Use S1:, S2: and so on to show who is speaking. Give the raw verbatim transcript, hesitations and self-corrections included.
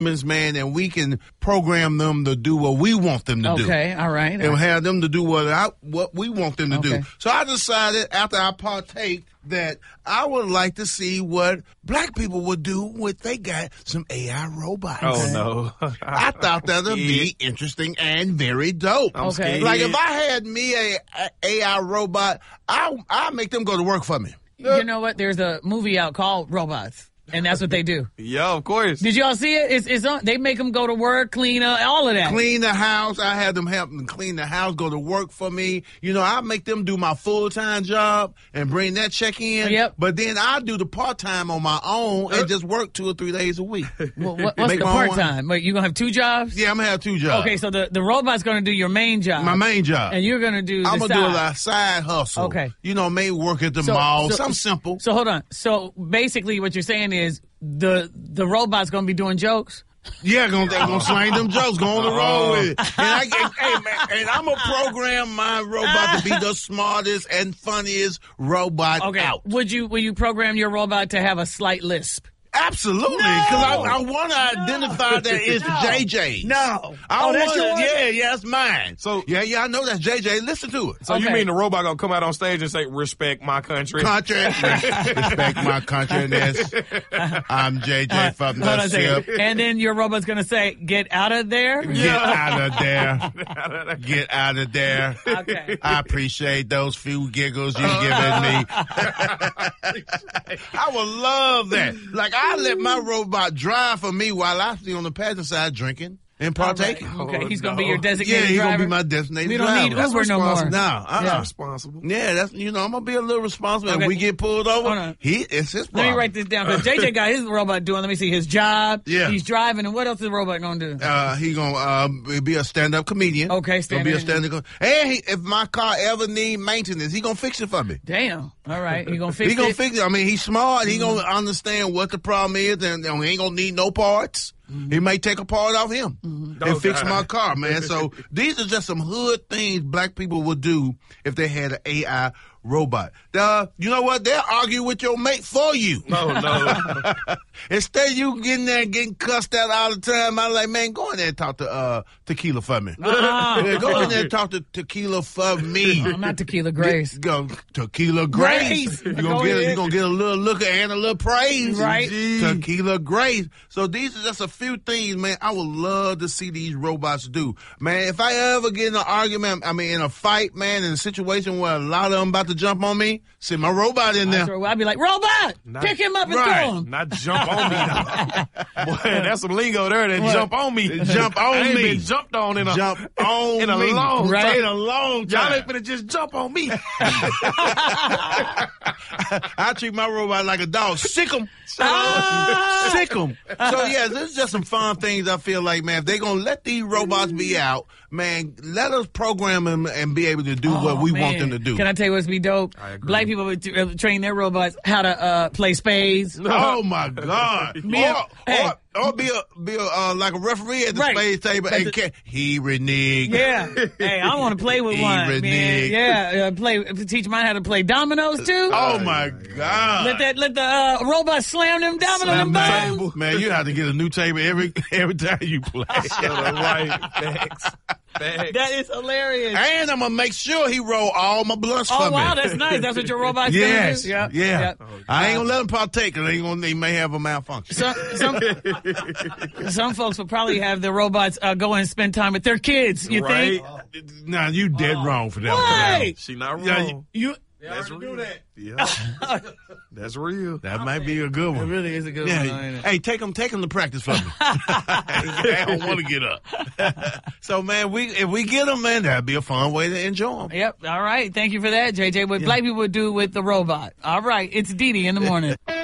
S1: man, and we can program them to do what we want them to
S2: okay,
S1: do.
S2: Okay, all right.
S1: And have them to do what I, what we want them to
S2: okay.
S1: do. So I decided after I partake that I would like to see what black people would do if they got some A I robots.
S3: Oh, no.
S1: I thought that would be interesting and very dope.
S3: I'm
S2: okay.
S3: scared.
S1: Like if I had me a, a AI robot, I I make them go to work for me.
S2: You know what? There's a movie out called Robots. And that's what they do.
S3: Yeah, of course.
S2: Did y'all see it? It's, it's on, they make them go to work, clean up, all of that.
S1: Clean the house. I had them help them clean the house, go to work for me. You know, I make them do my full-time job and bring that check in.
S2: Yep.
S1: But then I do the part-time on my own and just work two or three days a week.
S2: Well, what, what's
S1: Make
S2: the
S1: my own
S2: part-time? Wait, you going to have two jobs?
S1: Yeah, I'm going to have two jobs.
S2: Okay, so the, the robot's going to do your main job.
S1: My main job.
S2: And you're going to do the
S1: I'm going to
S2: side.
S1: do a like, side hustle.
S2: Okay.
S1: You know, maybe work at the
S2: So-
S1: mall.
S2: so-
S1: Something simple.
S2: So hold on. So basically what you're saying is the the robot's going to be doing jokes?
S1: Yeah, gonna, they gonna slang them jokes, go on the road with it. And, I, and, hey, man, and I'm gonna program my robot to be the smartest and funniest robot
S2: Okay.
S1: out.
S2: Would you Would you program your robot to have a slight lisp?
S1: Absolutely, because I, I want to identify that it's
S2: No.
S1: J J's.
S2: No.
S1: I
S2: Oh, that's
S1: wanna-
S2: yours?
S1: Yeah, yeah, that's mine.
S3: So-
S1: yeah, yeah, I know that's J J. Listen to it.
S3: So you
S2: Okay.
S3: mean the robot gonna come out on stage and say, respect my country?
S1: Country, respect my countriness. I'm J J from
S2: Hold on
S1: the
S2: a second.
S1: ship.
S2: And then your robot's going to say, get out of there?
S1: Get out of there. Get out of there.
S2: Okay.
S1: I appreciate those few giggles you've given me. I would love that. Like, I let my robot drive for me while I sit on the passenger side drinking and partaking.
S2: All right. Okay,
S3: Oh,
S2: he's going
S3: no.
S2: to be your
S1: Yeah,
S2: designated
S1: he's
S2: driver.
S1: going to be my designated
S2: We don't
S1: driver.
S2: need
S1: That's
S2: Uber no more.
S1: responsible. No, uh-uh.
S2: Yeah.
S3: Responsible.
S1: Yeah, that's, you know, I'm going to be a little responsible.
S2: Okay.
S1: If we get pulled
S2: Hold
S1: over,
S2: on.
S1: he, it's his
S2: Let
S1: problem.
S2: me write this down because J J got his robot doing. Let me see his job.
S1: Yeah.
S2: He's driving, and what else is the robot going to do?
S1: Uh, he gonna uh, be a stand-up comedian.
S2: Okay,
S1: Gonna be a
S2: stand-up.
S1: stand-up. Com- and he, if my car ever need maintenance, he gonna fix it for me.
S2: Damn. All right, he gonna fix
S1: He gonna
S2: it.
S1: fix it. I mean, he's smart. He gonna understand what the problem is, and, and he ain't gonna need no parts. He may take a part off him and
S3: Oh,
S1: fix
S3: God.
S1: my car, man. So these are just some hood things black people would do if they had an A I robot. Uh, you know what? They'll argue with your mate for you.
S3: No, no.
S1: Instead of you getting there and getting cussed out all the time, I'm like, man, go in there and talk to uh, Tequila for me.
S2: Uh-uh.
S1: Yeah, go in there and talk to Tequila for me.
S2: I'm not Tequila Grace.
S1: Go Tequila Grace.
S2: Grace.
S1: You're
S2: Go
S1: gonna get
S2: ahead.
S1: you gonna get a little look and a little praise.
S2: Right.
S1: Tequila Grace. So these are just a few things, man, I would love to see these robots do. Man, if I ever get in an argument, I mean in a fight, man, in a situation where a lot of them about to jump on me, send my robot in there.
S2: I'd be like, robot,
S3: Not-
S2: pick him up and
S1: Right.
S2: throw him.
S3: Not jump on me, though. Boy, that's some lingo there. That
S2: What?
S3: jump on me.
S1: Jump on
S3: I ain't
S1: me.
S3: been jumped on in a
S1: Jump on
S3: in a
S1: me.
S3: long
S2: Right.
S3: time.
S1: In a long
S3: Y'all
S1: time.
S3: ain't finna just jump on me.
S1: I treat my robot like a dog. Sick 'em.
S2: Ah.
S1: Sick 'em. So, yeah, this is just some fun things I feel like, man. If they're going to let these robots be out, man, let us program them and be able to do what we
S2: Oh,
S1: want
S2: man.
S1: them to do.
S2: Can I tell you what's be dope?
S3: I agree.
S2: Black people would t- uh, train their robots how to uh, play spades.
S1: Oh, my God.
S2: Me and-
S1: or,
S2: hey.
S1: or, or be a, be a uh, like a referee at the
S2: Right.
S1: spades table
S2: But
S1: and
S2: the-
S1: can, he reneged.
S2: Yeah. Hey, I want to play with
S1: He
S2: one. Man.
S1: reneged.
S2: Yeah. Uh, play. Teach mine how to play dominoes too.
S1: Oh, my God.
S2: Let that. Let the uh, robot slam them dominoes.
S3: Slam
S2: them
S3: the
S2: bones.
S1: Man, you have to get a new table every every time you play.
S3: right. Thanks. Thanks.
S2: That is hilarious.
S1: And I'm gonna make sure he roll all my blunts for
S2: Oh
S1: me.
S2: wow, that's nice. That's what your robot's
S1: Yes.
S2: gonna do.
S1: Yeah.
S2: Yep.
S1: I ain't gonna let him partake because they gonna they may have a malfunction.
S2: Some, some, some folks will probably have their robots uh, go and spend time with their kids. You
S3: Right.
S2: think?
S1: Nah, you dead wrong for that.
S2: Why?
S3: She not wrong.
S1: Yeah, you, you-
S3: That's real. Yeah. That's real.
S1: that might be a good
S2: It
S1: one.
S2: really is a good
S1: Yeah.
S2: one. ain't it?
S1: Hey, take him, take him to practice for me. I don't want to get up. So, man, we if we get them, man, that'd be a fun way to enjoy them.
S2: Yep. All right. Thank you for that, J J. What black people would do with the robot. All right. It's Dee Dee in the morning.